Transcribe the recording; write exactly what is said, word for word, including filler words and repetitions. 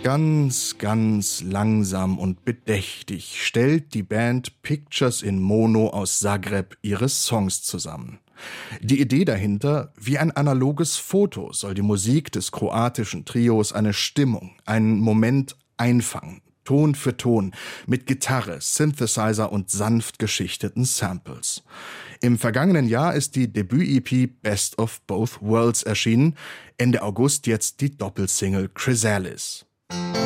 Ganz, ganz langsam und bedächtig stellt die Band Pictures in Mono aus Zagreb ihre Songs zusammen. Die Idee dahinter: wie ein analoges Foto soll die Musik des kroatischen Trios eine Stimmung, einen Moment einfangen, Ton für Ton, mit Gitarre, Synthesizer und sanft geschichteten Samples. Im vergangenen Jahr ist die Debüt-E P Best of Both Worlds erschienen, Ende August jetzt die Doppelsingle Chrysalis.